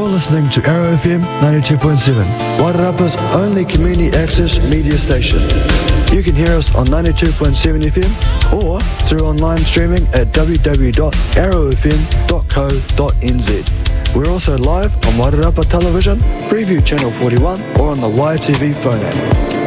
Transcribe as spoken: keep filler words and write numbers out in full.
listening to Arrow F M ninety-two point seven, Wairarapa's only community access media station. You can hear us on ninety-two point seven F M or through online streaming at w w w dot arrow f m dot co dot n z. We're also live on Wairarapa Television, Preview Channel forty-one, or on the Y T V phone app.